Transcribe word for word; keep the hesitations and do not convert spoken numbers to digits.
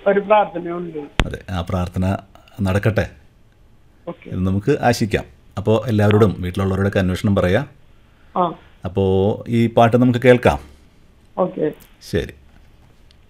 ഒരു പ്രാർത്ഥനയുണ്ട്. അതെ, ആ പ്രാർത്ഥന നടക്കട്ടെ ഓക്കെ. എന്ന് നമുക്ക് ആശിക്കാം. അപ്പോൾ എല്ലാവരോടും വീട്ടിലുള്ളവരോടൊക്കെ അന്വേഷണം പറയാം. ആ അപ്പോൾ ഈ പാട്ട് നമുക്ക് കേൾക്കാം. ഓക്കെ. ശരി.